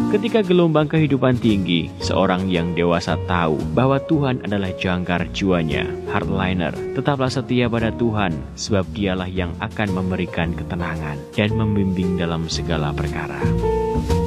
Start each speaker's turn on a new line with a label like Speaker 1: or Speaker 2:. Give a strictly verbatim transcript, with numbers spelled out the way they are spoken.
Speaker 1: Ketika gelombang kehidupan tinggi, seorang yang dewasa tahu bahwa Tuhan adalah jangkar jiwanya. Hardliner, tetaplah setia pada Tuhan, sebab Dialah yang akan memberikan ketenangan dan membimbing dalam segala perkara.